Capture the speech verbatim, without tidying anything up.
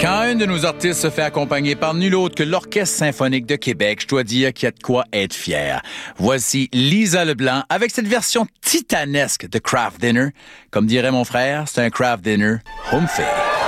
Quand un de nos artistes se fait accompagner par nul autre que l'Orchestre symphonique de Québec, je dois dire qu'il y a de quoi être fier. Voici Lisa Leblanc avec cette version titanesque de Craft Dinner. Comme dirait mon frère, c'est un Craft Dinner home fair.